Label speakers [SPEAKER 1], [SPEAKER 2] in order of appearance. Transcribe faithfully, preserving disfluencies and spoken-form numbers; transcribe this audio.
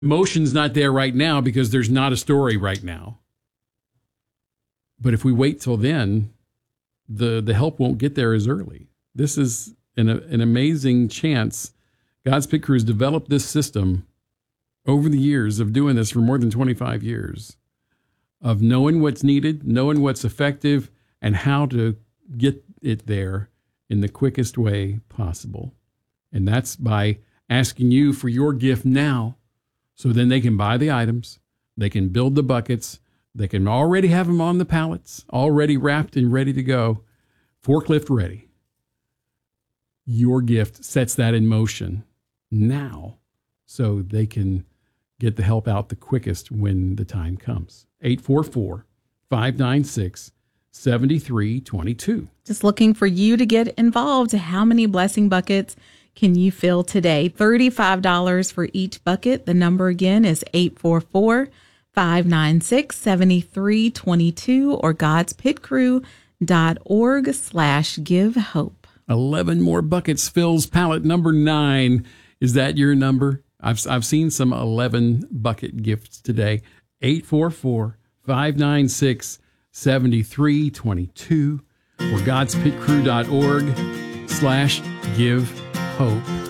[SPEAKER 1] Emotion's not there right now because there's not a story right now. But if we wait till then, the, the help won't get there as early. This is an, an amazing chance. God's Pit Crew has developed this system over the years of doing this for more than twenty-five years, of knowing what's needed, knowing what's effective, and how to get it there in the quickest way possible. And that's by asking you for your gift now, so then they can buy the items, they can build the buckets, they can already have them on the pallets, already wrapped and ready to go, forklift ready. Your gift sets that in motion now so they can get the help out the quickest when the time comes. eight four four, five nine six, seven three two two.
[SPEAKER 2] Just looking for you to get involved. How many blessing buckets can you fill today? thirty-five dollars for each bucket. The number again is eight four four, five nine six, seven three two two or godspitcrew dot org slash give hope.
[SPEAKER 1] eleven more buckets fills pallet number nine. Is that your number? I've I've seen some eleven bucket gifts today. eight four four, five nine six, seven three two two or godspitcrew dot org slash give hope.